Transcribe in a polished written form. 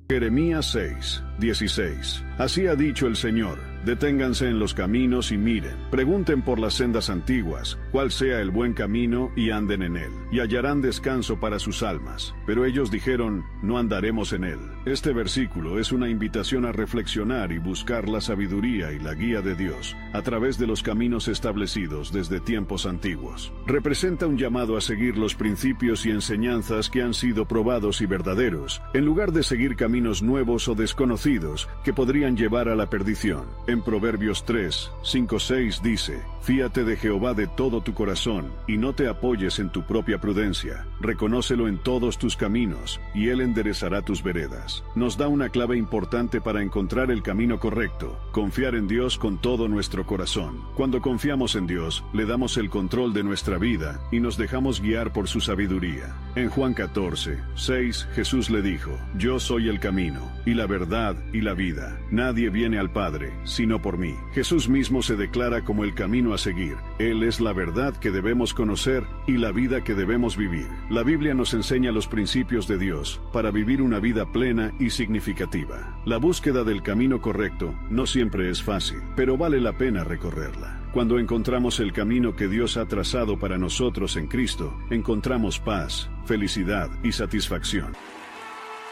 Jeremías 6, 16. Así ha dicho el Señor: deténganse en los caminos y miren, pregunten por las sendas antiguas, cuál sea el buen camino, y anden en él, y hallarán descanso para sus almas. Pero ellos dijeron: no andaremos en él. Este versículo es una invitación a reflexionar y buscar la sabiduría y la guía de Dios a través de los caminos establecidos desde tiempos antiguos. Representa un llamado a seguir los principios y enseñanzas que han sido probados y verdaderos, en lugar de seguir caminos nuevos o desconocidos que podrían llevar a la perdición. En Proverbios 3, 5, 6 dice: fíate de Jehová de todo tu corazón, y no te apoyes en tu propia prudencia. Reconócelo en todos tus caminos, y él enderezará tus veredas. Nos da una clave importante para encontrar el camino correcto: confiar en Dios con todo nuestro corazón. Cuando confiamos en Dios, le damos el control de nuestra vida y nos dejamos guiar por su sabiduría. En Juan 14, 6, Jesús le dijo: yo soy el camino, y la verdad, y la vida. Nadie viene al Padre sino por mí. Jesús mismo se declara como el camino a seguir. Él es la verdad que debemos conocer y la vida que debemos vivir. La Biblia nos enseña los principios de Dios para vivir una vida plena y significativa. La búsqueda del camino correcto no siempre es fácil, pero vale la pena recorrerla. Cuando encontramos el camino que Dios ha trazado para nosotros en Cristo, encontramos paz, felicidad y satisfacción.